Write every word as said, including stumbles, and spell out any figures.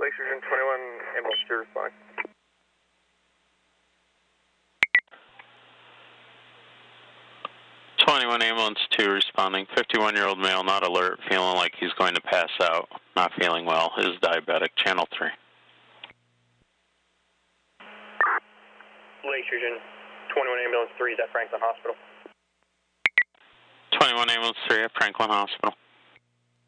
Lake Surgeon twenty-one, ambulance two responding. twenty-one ambulance two responding. fifty-one-year-old male, not alert, feeling like he's going to pass out, not feeling well, is diabetic, channel three. Lake Surgeon twenty-one ambulance three is at Franklin Hospital. twenty-one ambulance three at Franklin Hospital.